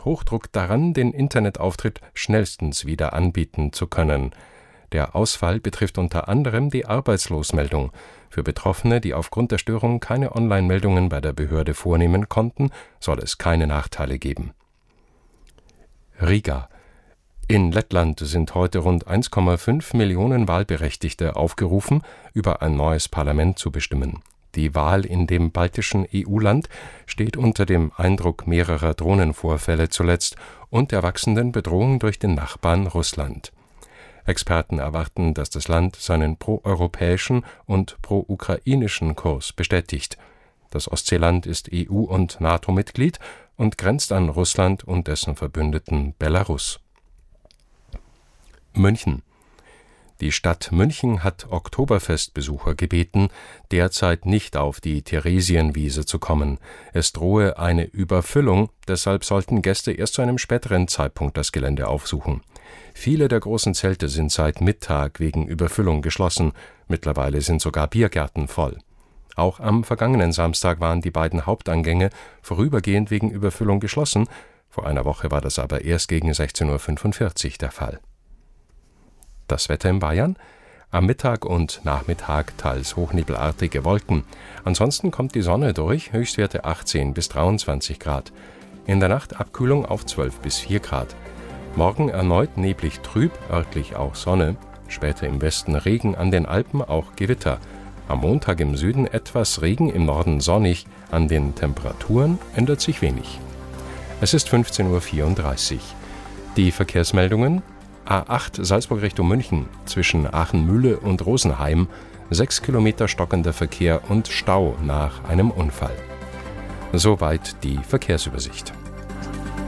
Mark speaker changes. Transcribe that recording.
Speaker 1: mit Hochdruck daran, den Internetauftritt schnellstens wieder anbieten zu können. Der Ausfall betrifft unter anderem die Arbeitslosmeldung. Für Betroffene, die aufgrund der Störung keine Online-Meldungen bei der Behörde vornehmen konnten, soll es keine Nachteile geben. Riga. In Lettland sind heute rund 1,5 Millionen Wahlberechtigte aufgerufen, über ein neues Parlament zu bestimmen. Die Wahl in dem baltischen EU-Land steht unter dem Eindruck mehrerer Drohnenvorfälle zuletzt und der wachsenden Bedrohung durch den Nachbarn Russland. Experten erwarten, dass das Land seinen proeuropäischen und pro-ukrainischen Kurs bestätigt. Das Ostseeland ist EU- und NATO-Mitglied und grenzt an Russland und dessen Verbündeten Belarus. München. Die Stadt München hat Oktoberfestbesucher gebeten, derzeit nicht auf die Theresienwiese zu kommen. Es drohe eine Überfüllung, deshalb sollten Gäste erst zu einem späteren Zeitpunkt das Gelände aufsuchen. Viele der großen Zelte sind seit Mittag wegen Überfüllung geschlossen, mittlerweile sind sogar Biergärten voll. Auch am vergangenen Samstag waren die beiden Haupteingänge vorübergehend wegen Überfüllung geschlossen, vor einer Woche war das aber erst gegen 16:45 Uhr der Fall. Das Wetter in Bayern? Am Mittag und Nachmittag teils hochnebelartige Wolken. Ansonsten kommt die Sonne durch, Höchstwerte 18 bis 23 Grad. In der Nacht Abkühlung auf 12 bis 4 Grad. Morgen erneut neblig trüb, örtlich auch Sonne. Später im Westen Regen, an den Alpen auch Gewitter. Am Montag im Süden etwas Regen, im Norden sonnig. An den Temperaturen ändert sich wenig. Es ist 15:34 Uhr. Die Verkehrsmeldungen: A8 Salzburg Richtung München, zwischen Aachen-Mühle und Rosenheim, 6 Kilometer stockender Verkehr und Stau nach einem Unfall. Soweit die Verkehrsübersicht.